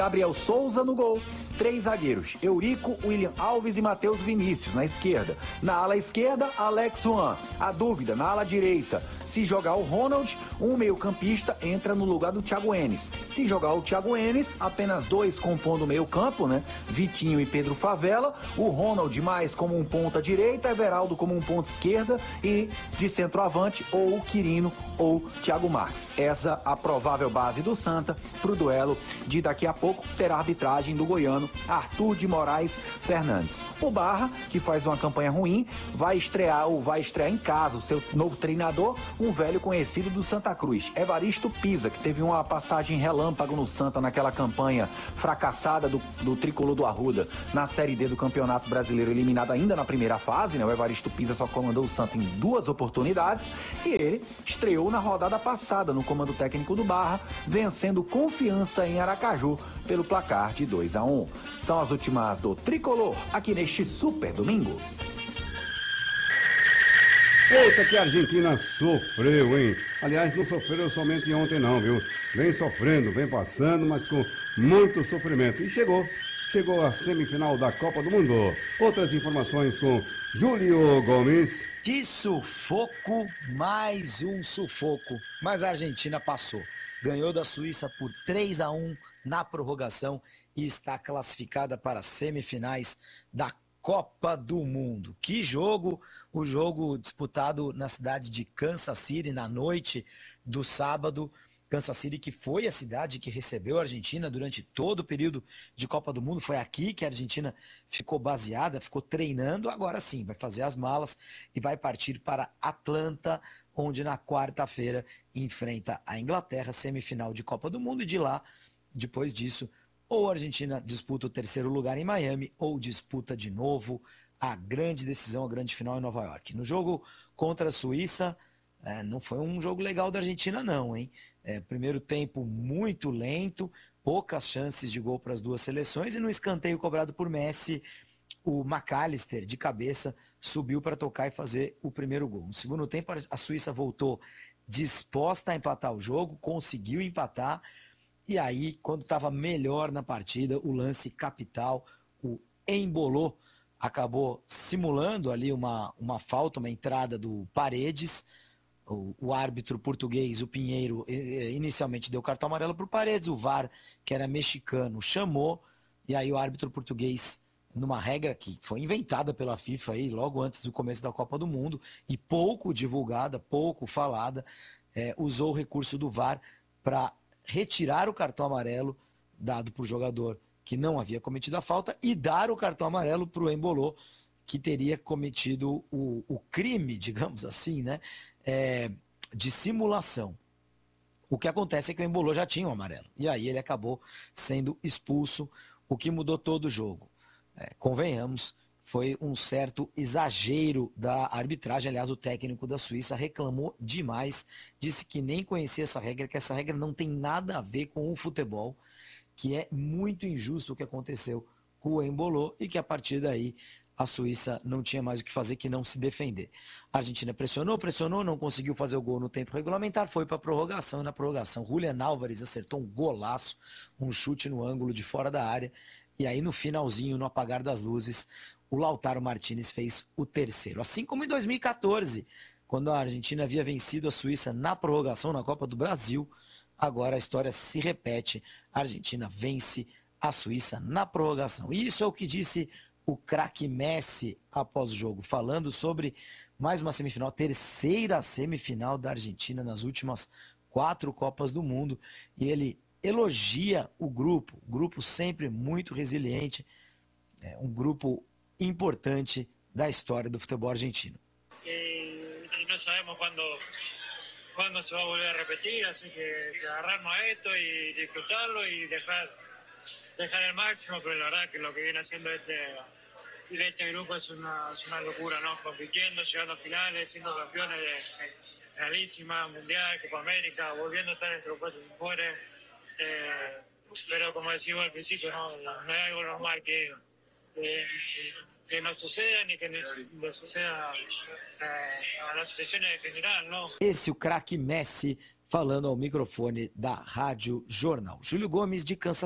Gabriel Souza no gol. 3 zagueiros, Eurico, William Alves e Matheus Vinícius na esquerda. Na ala esquerda, Alex Juan. A dúvida, na ala direita, se jogar o Ronald, um meio-campista entra no lugar do Thiago Enes. Se jogar o Thiago Enes, apenas 2 compondo o meio-campo, né? Vitinho e Pedro Favela. O Ronald mais como um ponta direita, Everaldo como um ponta esquerda e de centroavante ou o Quirino ou Thiago Marques. Essa a provável base do Santa para o duelo de daqui a pouco terá a arbitragem do goiano Arthur de Moraes Fernandes. O Barra, que faz uma campanha ruim, vai estrear em casa o seu novo treinador, um velho conhecido do Santa Cruz, Evaristo Pisa, que teve uma passagem relâmpago no Santa naquela campanha fracassada do tricolor do Arruda na Série D do Campeonato Brasileiro, eliminado ainda na primeira fase, né? O Evaristo Pisa só comandou o Santa em 2 oportunidades e ele estreou na rodada passada no comando técnico do Barra, vencendo Confiança em Aracaju pelo placar de 2-1. São as últimas do Tricolor, aqui neste super domingo. Eita, que a Argentina sofreu, hein? Aliás, não sofreu somente ontem não, viu? Vem sofrendo, vem passando, mas com muito sofrimento. E chegou a semifinal da Copa do Mundo. Outras informações com Júlio Gomes. Que sufoco, mais um sufoco. Mas a Argentina passou. Ganhou da Suíça por 3-1 na prorrogação e está classificada para as semifinais da Copa do Mundo. Que jogo! O jogo disputado na cidade de Kansas City na noite do sábado. Kansas City, que foi a cidade que recebeu a Argentina durante todo o período de Copa do Mundo. Foi aqui que a Argentina ficou baseada, ficou treinando. Agora sim, vai fazer as malas e vai partir para Atlanta, onde na quarta-feira enfrenta a Inglaterra, semifinal de Copa do Mundo. E de lá, depois disso, ou a Argentina disputa o terceiro lugar em Miami, ou disputa de novo a grande decisão, a grande final em Nova York. No jogo contra a Suíça, não foi um jogo legal da Argentina não, hein? Primeiro tempo muito lento, poucas chances de gol para as duas seleções, e no escanteio cobrado por Messi, o McAllister, de cabeça, subiu para tocar e fazer o primeiro gol. No segundo tempo, a Suíça voltou disposta a empatar o jogo, conseguiu empatar, e aí, quando estava melhor na partida, o lance capital, o Embolou, acabou simulando ali uma falta, uma entrada do Paredes. O árbitro português, o Pinheiro, inicialmente deu cartão amarelo para o Paredes. O VAR, que era mexicano, chamou, e aí o árbitro português, numa regra que foi inventada pela FIFA aí, logo antes do começo da Copa do Mundo, e pouco divulgada, pouco falada, usou o recurso do VAR para retirar o cartão amarelo dado por jogador que não havia cometido a falta e dar o cartão amarelo para o Embolou, que teria cometido o crime, digamos assim, né, de simulação. O que acontece é que o Embolou já tinha um amarelo, e aí ele acabou sendo expulso, o que mudou todo o jogo. Convenhamos, foi um certo exagero da arbitragem. Aliás, o técnico da Suíça reclamou demais, disse que nem conhecia essa regra, que essa regra não tem nada a ver com o futebol, que é muito injusto o que aconteceu com o Embolou e que a partir daí a Suíça não tinha mais o que fazer que não se defender. A Argentina pressionou, não conseguiu fazer o gol no tempo regulamentar, foi para a prorrogação, e na prorrogação Julián Álvares acertou um golaço, um chute no ângulo de fora da área, e aí no finalzinho, no apagar das luzes, o Lautaro Martínez fez o terceiro. Assim como em 2014, quando a Argentina havia vencido a Suíça na prorrogação na Copa do Brasil, agora a história se repete, a Argentina vence a Suíça na prorrogação. E isso é o que disse o craque Messi após o jogo, falando sobre mais uma semifinal, a terceira semifinal da Argentina nas últimas 4 Copas do Mundo, e ele elogia o grupo sempre muito resiliente, um grupo importante da história do futebol argentino. Y no sabemos cuándo se va a volver a repetir, así que agarrarnos a esto y disfrutarlo y dejar el máximo, pero la verdad que lo que viene haciendo este grupo es una locura, ¿no? Compitiendo, llegando a finales, siendo campeones de Generalísima, Mundial, Copa América, volviendo a estar entre los 4 mejores. Pero como decimos al principio, no es algo normal que no suceda ni que le suceda a las selecciones en general, ¿no? Esse o craque Messi falando ao microfone da Rádio Jornal. Júlio Gomes, de Kansas